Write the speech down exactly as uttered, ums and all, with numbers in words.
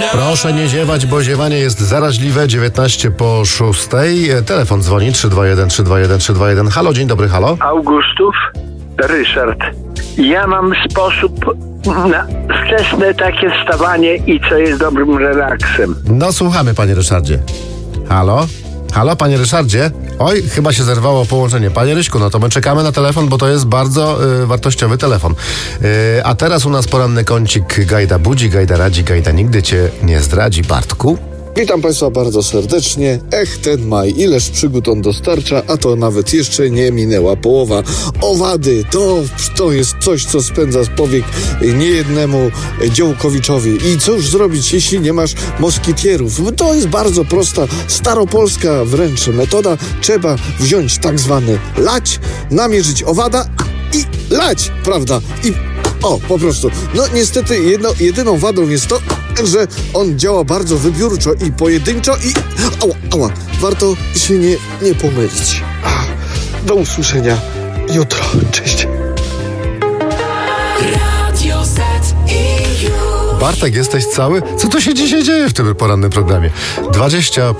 Proszę nie ziewać, bo ziewanie jest zaraźliwe. dziewiętnaście po szóstej. Telefon dzwoni trzy dwa jeden trzy dwa jeden trzy dwa jeden. Halo, dzień dobry, halo. Augustów, Ryszard. Ja mam sposób na wczesne takie wstawanie i co jest dobrym relaksem. No słuchamy, panie Ryszardzie. Halo? Halo, panie Ryszardzie? Oj, chyba się zerwało połączenie. Panie Ryśku, no to my czekamy na telefon, bo to jest bardzo y, wartościowy telefon. Y, a teraz u nas poranny kącik Gajda budzi, Gajda radzi, Gajda nigdy cię nie zdradzi. Bartku? Witam Państwa bardzo serdecznie. Ech, ten maj, ileż przygód on dostarcza, a to nawet jeszcze nie minęła połowa. Owady, to, to jest coś, co spędza z powiek niejednemu działkowiczowi. I cóż zrobić, jeśli nie masz moskitierów? To jest bardzo prosta, staropolska wręcz metoda. Trzeba wziąć tak zwany lać, namierzyć owada i lać, prawda? I o, po prostu. No niestety jedno, jedyną wadą jest to, że on działa bardzo wybiórczo i pojedynczo i... Ała, ała. Warto się nie, nie pomylić. Do usłyszenia jutro. Cześć. Bartek, jesteś cały? Co tu się dzisiaj dzieje w tym porannym programie? dwadzieścia